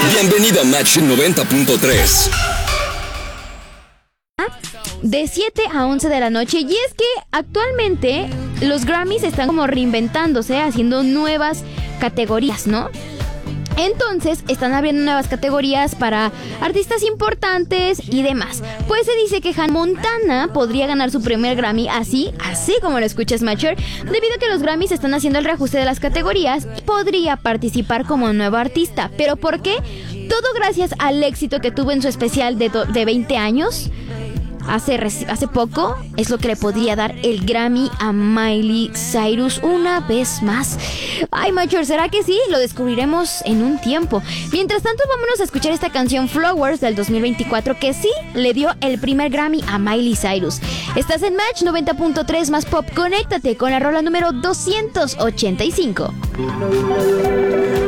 Bienvenido a Match 90.3. De 7 a 11 de la noche. Y es que actualmente los Grammys están como reinventándose, haciendo nuevas categorías, ¿no? Entonces están abriendo nuevas categorías para artistas importantes y demás. Pues se dice que Hannah Montana podría ganar su primer Grammy así como lo escuchas, Matcher, debido a que los Grammys están haciendo el reajuste de las categorías y podría participar como nuevo artista. ¿Pero por qué? Todo gracias al éxito que tuvo en su especial de 20 años. Hace poco es lo que le podría dar el Grammy a Miley Cyrus una vez más. Ay, Macho, ¿será que sí? Lo descubriremos en un tiempo. Mientras tanto, vámonos a escuchar esta canción Flowers del 2024 que sí le dio el primer Grammy a Miley Cyrus. Estás en Match 90.3 más pop. Conéctate con la rola número 285.